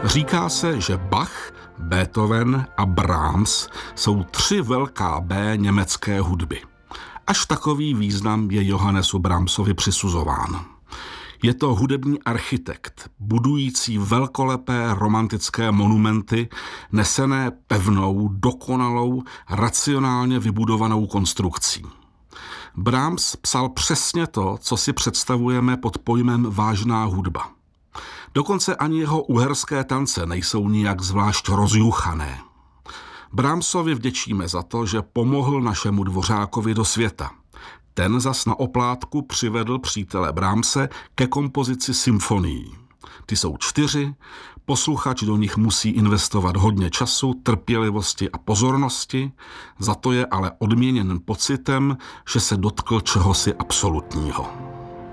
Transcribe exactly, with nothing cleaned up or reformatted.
Říká se, že Bach, Beethoven a Brahms jsou tři velká B německé hudby. Až takový význam je Johannesu Brahmsovi přisuzován. Je to hudební architekt, budující velkolepé romantické monumenty, nesené pevnou, dokonalou, racionálně vybudovanou konstrukcí. Brahms psal přesně to, co si představujeme pod pojmem vážná hudba. Dokonce ani jeho uherské tance nejsou nijak zvlášť rozjuchané. Brahmsovi vděčíme za to, že pomohl našemu Dvořákovi do světa. Ten zas na oplátku přivedl přítele Brahmse ke kompozici symfonií. Ty jsou čtyři, posluchač do nich musí investovat hodně času, trpělivosti a pozornosti, za to je ale odměněn pocitem, že se dotkl čehosi absolutního.